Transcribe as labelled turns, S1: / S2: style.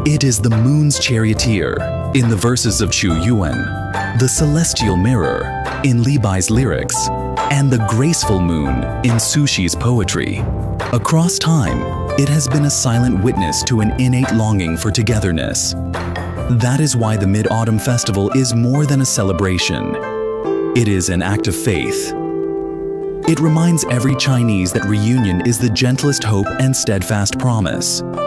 S1: It is the moon's charioteer in the verses of Chu Yuan, the celestial mirror in Li Bai's lyrics, and the graceful moon in Su Shi's poetry. Across time, it has been a silent witness to an innate longing for togetherness. That is why the Mid-Autumn Festival is more than a celebration. It is an act of faith. It reminds every Chinese that reunion is the gentlest hope and steadfast promise.